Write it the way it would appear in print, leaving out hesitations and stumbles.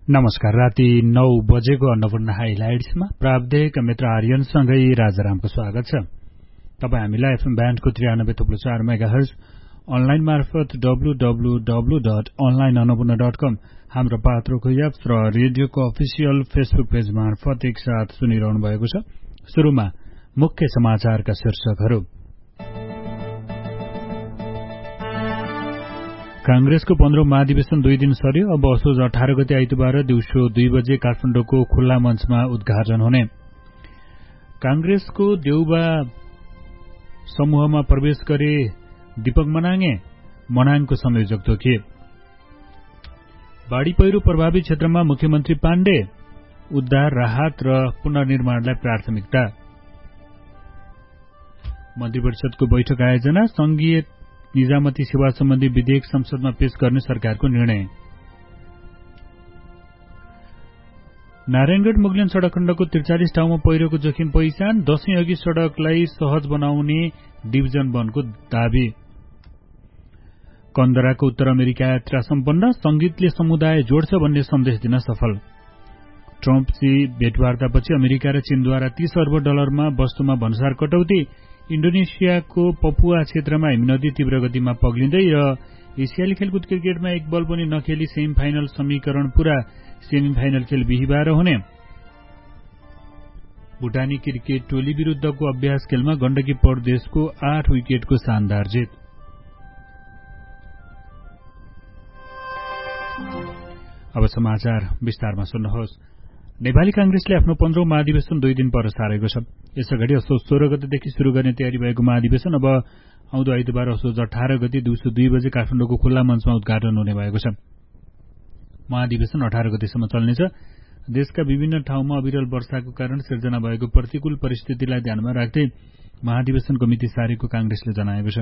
नमस्कार। राति 9 बजेको अन्नपूर्ण हाइलाइट्समा प्राविधिक मित्र आर्यनसँगै राजारामको स्वागत छ। तपाईँ हामीलाई एफएम ब्यान्डको 93.4 मेगाहर्ज अनलाइन मार्फत www.onlineannapurna.com हाम्रो पात्रोको एप र रेडियोको अफिसियल फेसबुक पेज मार्फत एकसाथ सुनिरहनु भएको छ। सुरुमा मुख्य समाचारका शीर्षकहरू। कांग्रेसको 15औं महाधिवेशन 2 दिन सर्यो। अब असोज 18 गते आइतबार दिउँसो 2 बजे काठमाडौँको खुल्ला मञ्चमा उद्घाटन हुने। कांग्रेसको देउबा समूहमा प्रवेश गरे दीपक मनाङको संयोजक तोकिए। बाढ़ी पहिरो प्रभावित क्षेत्रमा मुख्यमन्त्री पाण्डे उद्धार राहत र पुनर्निर्माणलाई प्राथमिकता। मन्त्रीपरिषदको बैठक आयोजना। संघीय निजामती सेवा सम्बन्धी विधेयक संसदमा पेश गर्ने सरकारको निर्णय। नारायणगढ मुगलिन सड़क खण्डको 43 ठाउँमा पहिरोको जोखिम पहिचान। दशैं अघि सड़कलाई सहज बनाउने डिभिजन वनको दावी। कन्दराको उत्तर अमेरिका यात्रा सम्पन्न। संगीतले समुदाय जोड्छ भन्ने सन्देश दिन सफल। ट्रम्प-सी भेटवार्तापछि अमेरिका र चीनद्वारा $30 अर्ब वस्तुमा भन्सार कटौती। इन्डोनेसियाको पपुवा क्षेत्रमा हिमनदी तीव्र गतिमा पग्लिँदै र एसियाली खेलकुद क्रिकेटमा एक बल पनि नखेली सेमी फाइनल समीकरण पूरा। सेमी फाइनल खेल बिहीबार हुने। भुटानी क्रिकेट टोली विरूद्धको अभ्यास खेलमा गण्डकी प्रदेशको 8 विकेटको शानदार जित। अब समाचार विस्तारमा सुन्नुहोस्। नेपाली कांग्रेसले आफ्नो 15औं महाधिवेशन 2 दिन पर सारेको छ। यसअघि असोज 16 गतेदेखि शुरू गर्ने तयारी भएको महाधिवेशन अब आउँदो आइतबार असोज 18 गते दिउँसो 2 बजे काठमाडौँको खुल्ला मञ्चमा उद्घाटन हुने भएको छ। महाधिवेशन 18 गतेसम्म चल्नेछ। देशका विभिन्न ठाउँमा अविरल वर्षाको कारण सिर्जना भएको प्रतिकूल परिस्थितिलाई ध्यानमा राख्दै महाधिवेशनको मिति सारेको कांग्रेसले जनाएको छ।